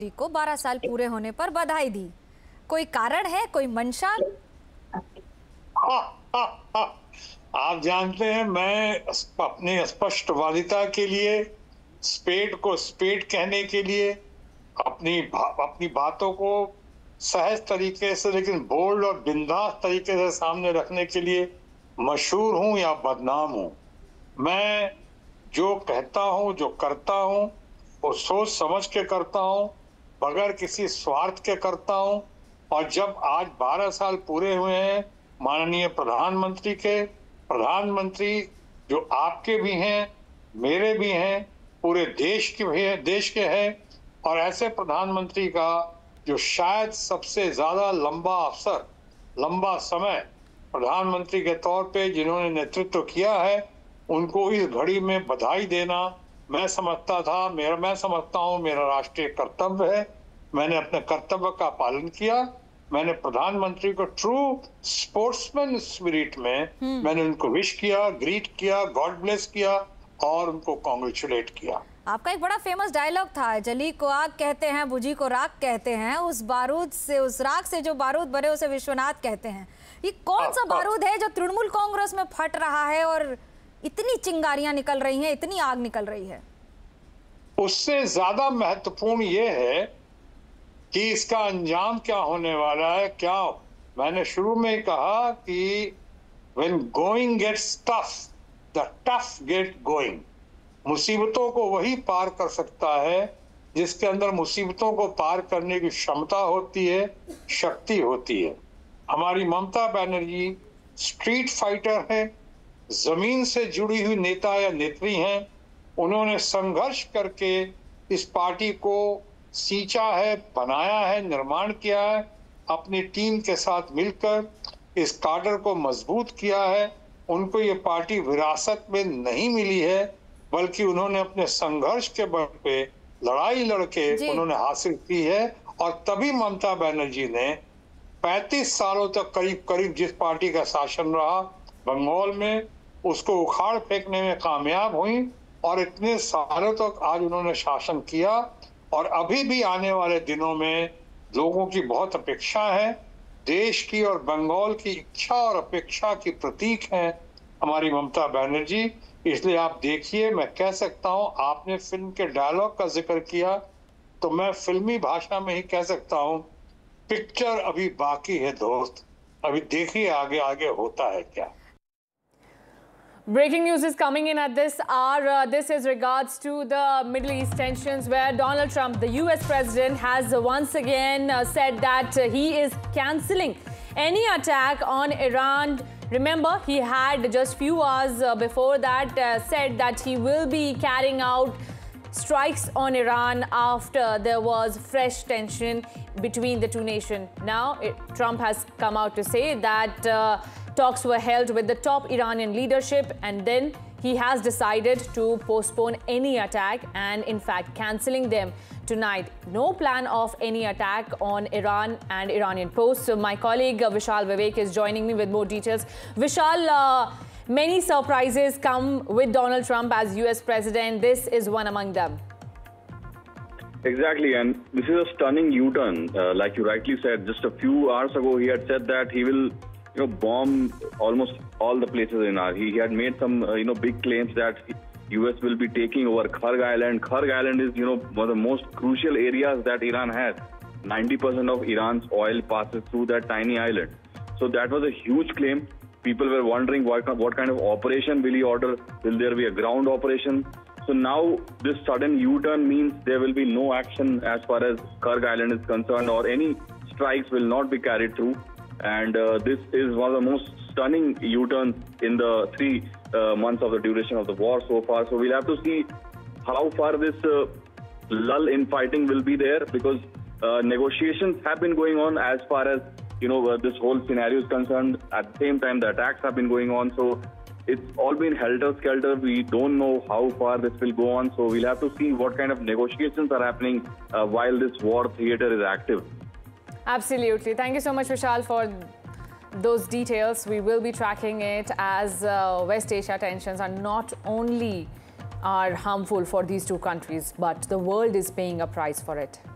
को 12 साल पूरे होने पर बधाई दी। कोई कारण है, कोई मंशा? आप जानते हैं, मैं अपनी स्पष्टवादिता के लिए, स्पेड को स्पेड कहने के लिए, अपनी बातों को सहज तरीके से लेकिन बोल्ड और बिंदास तरीके से सामने रखने के लिए मशहूर हूं या बदनाम हूं। मैं जो कहता हूं, जो करता हूं, वो सोच समझ के करता हूं, बगैर किसी स्वार्थ के करता हूं। और जब आज 12 साल पूरे हुए हैं माननीय प्रधानमंत्री के, प्रधानमंत्री जो आपके भी हैं, मेरे भी हैं, पूरे देश के भी हैं, देश के हैं, और ऐसे प्रधानमंत्री का जो शायद सबसे ज्यादा लंबा अवसर, लंबा समय प्रधानमंत्री के तौर पे जिन्होंने नेतृत्व किया है, उनको इस घड़ी में बधाई देना मैं समझता हूं मेरा राष्ट्रीय कर्तव्य है। मैंने अपने कर्तव्य का पालन किया। मैंने प्रधानमंत्री को ट्रू स्पोर्ट्समैन स्पिरिट में मैंने उनको विश किया, ग्रीट किया, गॉड ब्लेस किया और उनको कॉन्ग्रेचुलेट किया। आपका एक बड़ा फेमस डायलॉग था, जली को आग कहते हैं, बुझी को राख कहते हैं, उस बारूद से, उस राख से जो बारूद बने उसे विश्वनाथ कहते हैं। ये कौन सा बारूद है जो तृणमूल कांग्रेस में फट रहा है और इतनी चिंगारियां निकल रही हैं, इतनी आग निकल रही है? उससे ज्यादा महत्वपूर्ण ये है कि इसका अंजाम क्या होने वाला है। क्या मैंने शुरू में ही कहा कि when going gets tough, the tough get going। मुसीबतों को वही पार कर सकता है जिसके अंदर मुसीबतों को पार करने की क्षमता होती है, शक्ति होती है। हमारी ममता बनर्जी स्ट्रीट फाइटर है, जमीन से जुड़ी हुई नेता या नेत्री हैं। उन्होंने संघर्ष करके इस पार्टी को सींचा है, बनाया है, निर्माण किया है, अपनी टीम के साथ मिलकर इस काडर को मजबूत किया है। उनको ये पार्टी विरासत में नहीं मिली है, बल्कि उन्होंने अपने संघर्ष के बल पे लड़ाई लड़के उन्होंने हासिल की है। और तभी ममता बनर्जी ने 35 सालों तक करीब करीब जिस पार्टी का शासन रहा बंगाल में, उसको उखाड़ फेंकने में कामयाब हुई और इतने सालों तक आज उन्होंने शासन किया। और अभी भी आने वाले दिनों में लोगों की बहुत अपेक्षा है। देश की और बंगाल की इच्छा और अपेक्षा की प्रतीक है हमारी ममता बनर्जी। इसलिए आप देखिए, मैं कह सकता हूं, आपने फिल्म के डायलॉग का जिक्र किया तो मैं फिल्मी भाषा में ही कह सकता हूं, पिक्चर अभी बाकी है दोस्त, अभी देखिए आगे आगे होता है क्या। Breaking news is coming in at this hour. This is regards to the Middle East tensions, where Donald Trump, the US president, has once again said that he is cancelling any attack on Iran. Remember, he had just few hours before that said that he will be carrying out strikes on Iran after there was fresh tension between the two nations. Now, Trump has come out to say that talks were held with the top Iranian leadership, and then he has decided to postpone any attack and in fact cancelling them tonight. No plan of any attack on Iran and Iranian posts. So my colleague Vishal Vivek is joining me with more details. Vishal, many surprises come with Donald Trump as US president. This is one among them. Exactly, and this is a stunning U-turn. Like you rightly said, just a few hours ago he had said that he will bomb almost all the places in Iran. He had made some, big claims that US will be taking over Kharg Island. Kharg Island is, one of the most crucial areas that Iran has. 90% of Iran's oil passes through that tiny island. So that was a huge claim. People were wondering what kind of operation will he order? Will there be a ground operation? So now this sudden U-turn means there will be no action as far as Kharg Island is concerned, or any strikes will not be carried through. And this is one of the most stunning U-turns in the 3 months of the duration of the war so far. So we'll have to see how far this lull in fighting will be there, because negotiations have been going on as far as this whole scenario is concerned. At the same time, the attacks have been going on. So it's all been helter-skelter. We don't know how far this will go on. So we'll have to see what kind of negotiations are happening while this war theater is active. Absolutely. Thank you so much, Vishal, for those details. We will be tracking it, as West Asia tensions are not only harmful for these two countries, but the world is paying a price for it.